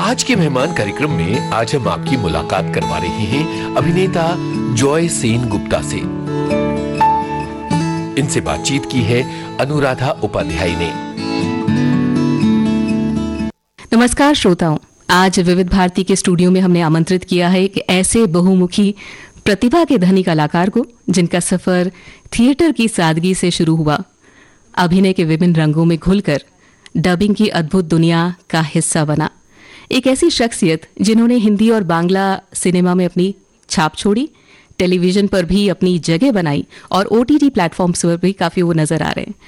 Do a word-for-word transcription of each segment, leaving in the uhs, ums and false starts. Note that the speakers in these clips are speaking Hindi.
आज के मेहमान कार्यक्रम में आज हम आपकी मुलाकात करवा रहे हैं अभिनेता जॉय सेन गुप्ता से। इनसे बातचीत की है अनुराधा उपाध्याय ने। नमस्कार श्रोताओं, आज विविध भारती के स्टूडियो में हमने आमंत्रित किया है एक ऐसे बहुमुखी प्रतिभा के धनी कलाकार को जिनका सफर थिएटर की सादगी से शुरू हुआ, अभिनय के विभिन्न रंगों में घुलकर डबिंग की अद्भुत दुनिया का हिस्सा बना। एक ऐसी शख्सियत जिन्होंने हिंदी और बांग्ला सिनेमा में अपनी छाप छोड़ी, टेलीविजन पर भी अपनी जगह बनाई और ओटीटी प्लेटफॉर्म्स पर भी काफ़ी वो नज़र आ रहे हैं।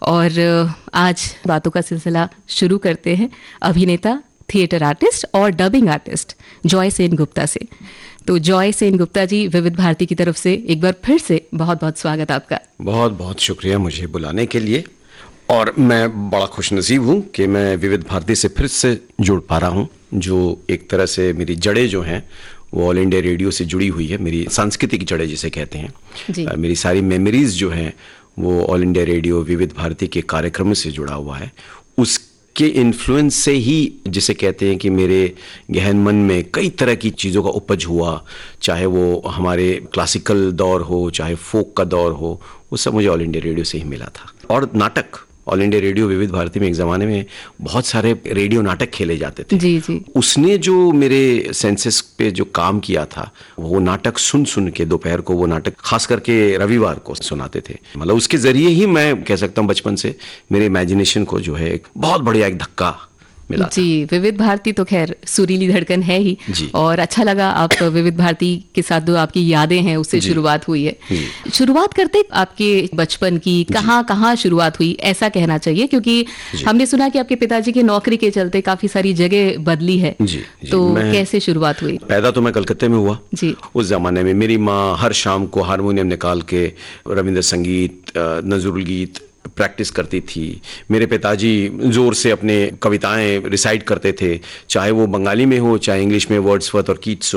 और आज बातों का सिलसिला शुरू करते हैं अभिनेता, थिएटर आर्टिस्ट और dubbing artist Joy Sen Gupta से। तो जॉय सेन गुप्ता जी, विविध भारती की तरफ से एक बार फिर से बहुत बहुत स्वागत आपका। बहुत बहुत शुक्रिया मुझे बुलाने के लिए, और मैं बड़ा खुशनसीब हूँ कि मैं विविध भारती से फिर से जुड़ पा रहा हूँ, जो एक तरह से मेरी जड़ें जो हैं वो ऑल इंडिया रेडियो से जुड़ी हुई है। मेरी सांस्कृतिक जड़ें जिसे कहते हैं, आ, मेरी सारी मेमोरीज जो हैं वो ऑल इंडिया रेडियो विविध भारती के कार्यक्रम से जुड़ा हुआ है। उसके इन्फ्लुएंस से ही जिसे कहते हैं कि मेरे गहन मन में कई तरह की चीज़ों का उपज हुआ, चाहे वो हमारे क्लासिकल दौर हो, चाहे फोक का दौर हो, वो सब मुझे ऑल इंडिया रेडियो से ही मिला था। और नाटक, ऑल इंडिया रेडियो विविध भारती में एक ज़माने में बहुत सारे रेडियो नाटक खेले जाते थे। जी जी। उसने जो मेरे सेंसेस पे जो काम किया था, वो नाटक सुन सुन के दोपहर को वो नाटक खास करके रविवार को सुनाते थे। मतलब उसके ज़रिए ही मैं कह सकता हूँ बचपन से मेरे इमेजिनेशन को जो है एक बहुत बढ़िया एक धक्का मिला जी। विविध भारती तो खैर सुरीली धड़कन है ही, और अच्छा लगा आप विविध भारती के साथ जो आपकी यादें हैं उससे शुरुआत हुई है। शुरुआत करते आपके बचपन की कहाँ कहाँ शुरुआत हुई ऐसा कहना चाहिए, क्योंकि हमने सुना कि आपके पिताजी की नौकरी के चलते काफी सारी जगह बदली है। जी, जी, तो कैसे शुरुआत हुई? पैदा तो मैं कलकत्ते में हुआ जी। उस जमाने में मेरी माँ हर शाम को हारमोनियम निकाल के रविंद्र संगीत, नजरुल गीत प्रैक्टिस करती थी। मेरे पिताजी जोर से अपने कविताएं रिसाइट करते थे, चाहे वो बंगाली में हो, चाहे इंग्लिश में वर्ड्सवर्थ और कीट्स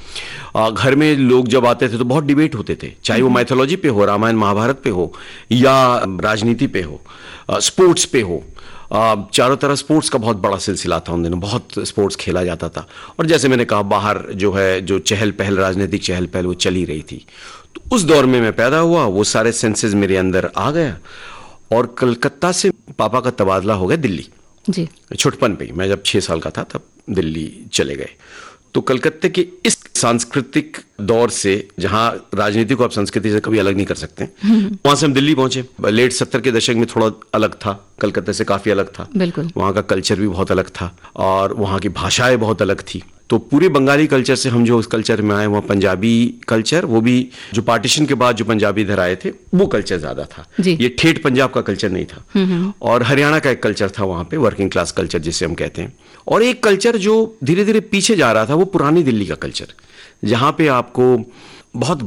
हो। घर में लोग जब आते थे तो बहुत डिबेट होते थे, चाहे वो माइथोलॉजी पे हो, रामायण महाभारत पे हो, या राजनीति पे हो, स्पोर्ट्स पे हो। चारों तरफ स्पोर्ट्स का बहुत बड़ा सिलसिला था उन दिनों, बहुत स्पोर्ट्स खेला जाता था। और जैसे मैंने कहा, बाहर जो है जो चहल पहल, राजनीतिक चहल पहल वो चली रही थी। तो उस दौर में मैं पैदा हुआ, वो सारे सेंसेस मेरे अंदर आ गया, और कलकत्ता से पापा का तबादला हो गया दिल्ली जी। छुटपन पे ही, मैं जब छः साल का था तब दिल्ली चले गए। तो कलकत्ते के इस सांस्कृतिक दौर से, जहाँ राजनीति को आप संस्कृति से कभी अलग नहीं कर सकते, वहां से हम दिल्ली पहुंचे। लेट सत्तर के दशक में थोड़ा अलग था, कलकत्ते से काफी अलग था। बिल्कुल। वहाँ का कल्चर भी बहुत अलग था और वहाँ की भाषाएं बहुत अलग थी। तो पूरे बंगाली कल्चर से हम जो उस कल्चर में आए, वहाँ पंजाबी कल्चर, वो भी जो पार्टीशन के बाद जो पंजाबी इधर आए थे, वो कल्चर ज्यादा था। ये ठेठ पंजाब का कल्चर नहीं था। और हरियाणा का एक कल्चर था वहाँ पे, वर्किंग क्लास कल्चर जिसे हम कहते हैं। और एक कल्चर जो धीरे धीरे पीछे जा रहा था, वो पुरानी दिल्ली का कल्चर, जहाँ पे आपको बहुत